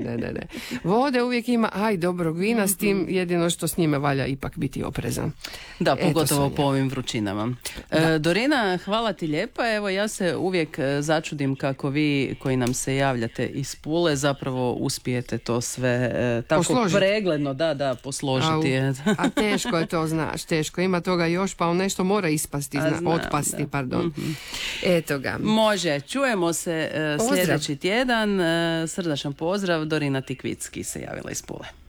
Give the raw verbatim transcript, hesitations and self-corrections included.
ne, ne, ne. Vode uvijek ima, aj dobrog vina, s tim jedino što s njime valja ipak biti oprezan. Da, pogotovo Eto, po ovim vrućinama. E, Dorina, hvala ti lijepa. Evo, ja se uvijek začudim kako vi koji nam se javljate iz Pule zapravo uspijete to sve e, tako posložiti. Pregledno, da, da, posložiti. A, a teško je to, znaš, teško. Ima toga još, pa on nešto mora ispasti, zna, znam, otpasti, da. pardon. Mm-hmm. Eto ga. Može, čujemo se e, Pozdrav. sljedeći tjedan. E, srdačan pozdrav, Dorina Tikvicki se javila iz Pule.